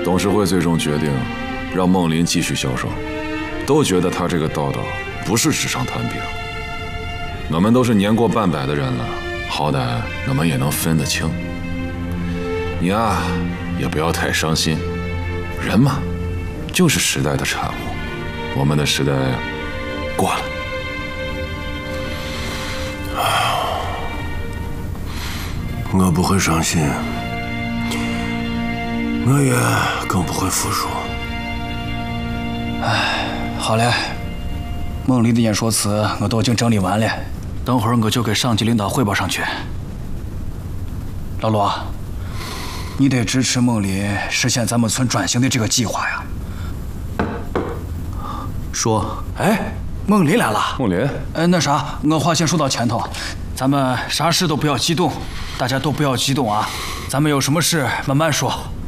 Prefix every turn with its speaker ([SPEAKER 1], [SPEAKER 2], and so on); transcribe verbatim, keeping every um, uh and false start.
[SPEAKER 1] 董事会最终决定让孟林继续销售，都觉得他这个道道不是纸上谈兵。我们都是年过半百的人了，好歹我们也能分得清。你啊，也不要太伤心，人嘛，就是时代的产物，我们的时代过了。
[SPEAKER 2] 我不会伤心，我也更不会服输。
[SPEAKER 3] 哎，好嘞，孟林的演说词我都已经整理完了，等会儿我就给上级领导汇报上去。老罗，你得支持孟林实现咱们村转型的这个计划呀。
[SPEAKER 4] 说，
[SPEAKER 3] 哎，孟林来了。
[SPEAKER 1] 孟林，
[SPEAKER 3] 呃，那啥，我话先说到前头，咱们啥事都不要激动，大家都不要激动啊，咱们有什么事慢慢说。